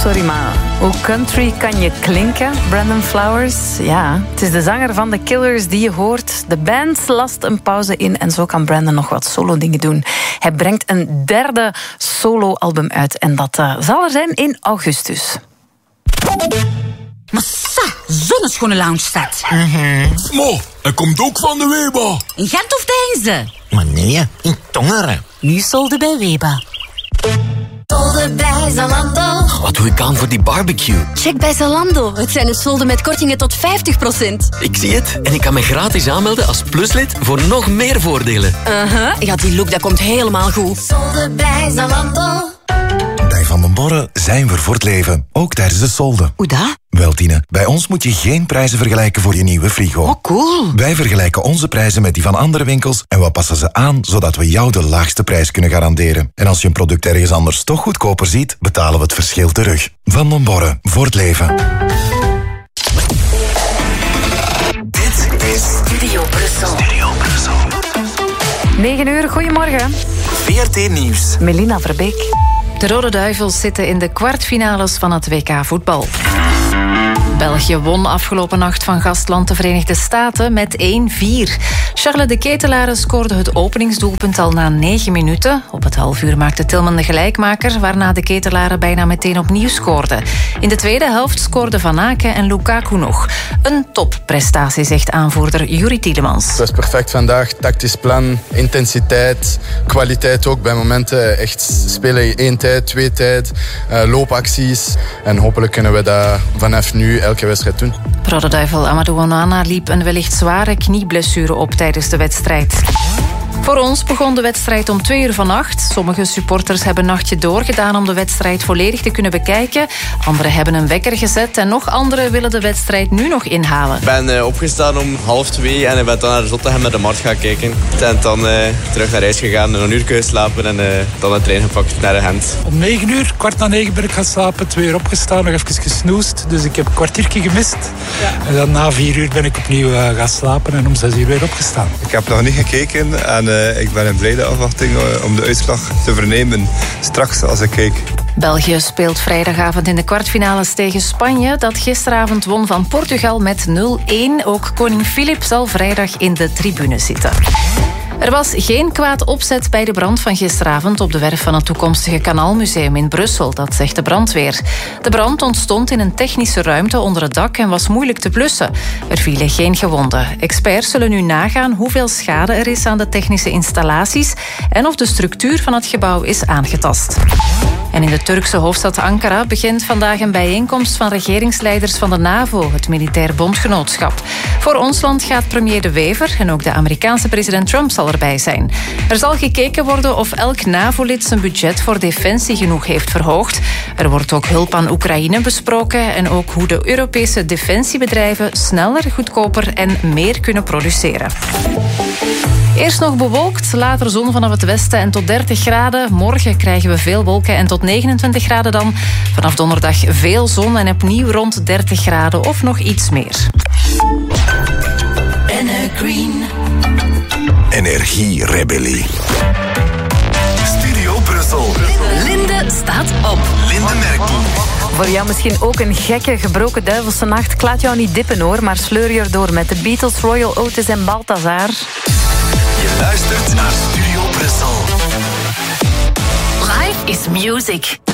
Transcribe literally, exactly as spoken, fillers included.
Sorry, maar hoe country kan je klinken, Brandon Flowers? Ja, het is de zanger van The Killers die je hoort. De band last een pauze in en zo kan Brandon nog wat solo-dingen doen. Hij brengt een derde solo-album uit en dat uh, zal er zijn in augustus. Massa, zonneschone loungestad. Mm-hmm. Mo, hij komt ook van de Weba. In Gent of Deinze? Maar nee, in Tongeren. Nu solde bij Weba. Solden bij Zalando. Wat doe ik aan voor die barbecue? Check bij Zalando. Het zijn de solden met kortingen tot vijftig procent. Ik zie het. En ik kan me gratis aanmelden als pluslid voor nog meer voordelen. Uh-huh. Ja, die look dat komt helemaal goed. Solden bij Zalando. Bij Van den Borre zijn we voor het leven. Ook tijdens de solden. Hoe dat? Wel, Tine, bij ons moet je geen prijzen vergelijken voor je nieuwe frigo. Oh, cool. Wij vergelijken onze prijzen met die van andere winkels en we passen ze aan zodat we jou de laagste prijs kunnen garanderen. En als je een product ergens anders toch goedkoper ziet, betalen we het verschil terug. Van den Borre, voor het leven. Dit is Studio Brussel. Studio Brussel. negen uur, goedemorgen. V R T Nieuws. Melina Verbeek. De Rode Duivels zitten in de kwartfinales van het W K voetbal. België won afgelopen nacht van gastland de Verenigde Staten met één vier. Charles de Ketelaere scoorde het openingsdoelpunt al na negen minuten. Op het halfuur maakte Tilman de gelijkmaker, waarna de Ketelaere bijna meteen opnieuw scoorde. In de tweede helft scoorden Van Aken en Lukaku nog. Een topprestatie, zegt aanvoerder Juri Tielemans. Het was perfect vandaag. Tactisch plan, intensiteit, kwaliteit ook bij momenten. Echt spelen één tijd, twee tijd, uh, loopacties. En hopelijk kunnen we dat vanaf nu elke wedstrijd doen. Rode Duivel Amadou Onana liep een wellicht zware knieblessure op tijdens de wedstrijd. Voor ons begon de wedstrijd om twee uur vannacht. Sommige supporters hebben een nachtje doorgedaan om de wedstrijd volledig te kunnen bekijken. Anderen hebben een wekker gezet en nog anderen willen de wedstrijd nu nog inhalen. Ik ben uh, opgestaan om half twee en ik ben dan naar de Zottegem met de Mart gaan kijken. En dan uh, terug naar huis gegaan, een uur kunnen slapen en uh, dan de trein gepakt naar Gent. Om negen uur, kwart na negen ben ik gaan slapen, twee uur opgestaan, nog even gesnoest. Dus ik heb een kwartiertje gemist. Ja. En dan na vier uur ben ik opnieuw uh, gaan slapen en om zes uur weer opgestaan. Ik heb nog niet gekeken en uh, ik ben in blijde afwachting uh, om de uitslag te vernemen straks als ik kijk. België speelt vrijdagavond in de kwartfinales tegen Spanje, dat gisteravond won van Portugal met nul één. Ook koning Filip zal vrijdag in de tribune zitten. Er was geen kwaad opzet bij de brand van gisteravond op de werf van het toekomstige Kanaalmuseum in Brussel, dat zegt de brandweer. De brand ontstond in een technische ruimte onder het dak en was moeilijk te blussen. Er vielen geen gewonden. Experts zullen nu nagaan hoeveel schade er is aan de technische installaties en of de structuur van het gebouw is aangetast. En in de Turkse hoofdstad Ankara begint vandaag een bijeenkomst van regeringsleiders van de NAVO, het militair bondgenootschap. Voor ons land gaat premier De Wever en ook de Amerikaanse president Trump zal erbij zijn. Er zal gekeken worden of elk NAVO-lid zijn budget voor defensie genoeg heeft verhoogd. Er wordt ook hulp aan Oekraïne besproken en ook hoe de Europese defensiebedrijven sneller, goedkoper en meer kunnen produceren. Eerst nog bewolkt, later zon vanaf het westen en tot dertig graden. Morgen krijgen we veel wolken en tot negenentwintig graden dan. Vanaf donderdag veel zon en opnieuw rond dertig graden of nog iets meer. Green. Energierebellie. Studio Brussel. Linde staat op. Linde Merkel. Voor jou misschien ook een gekke, gebroken duivelse nacht. Ik laat jou niet dippen hoor, maar sleur je erdoor met de Beatles, Royal Otis en Balthazar. Je luistert naar Studio Brussel. Life is music.